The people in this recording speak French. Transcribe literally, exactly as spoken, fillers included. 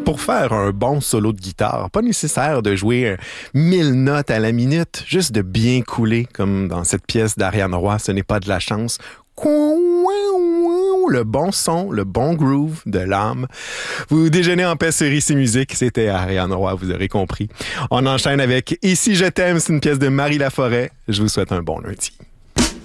pour faire un bon solo de guitare, pas nécessaire de jouer mille notes à la minute, juste de bien couler, comme dans cette pièce d'Ariane Roy, ce n'est pas de la chance. Le bon son, le bon groove de l'âme. Vous déjeunez en paix sur Ici Musique, c'était Ariane Roy, vous aurez compris. On enchaîne avec Ici je t'aime, c'est une pièce de Marie Laforêt. Je vous souhaite un bon lundi.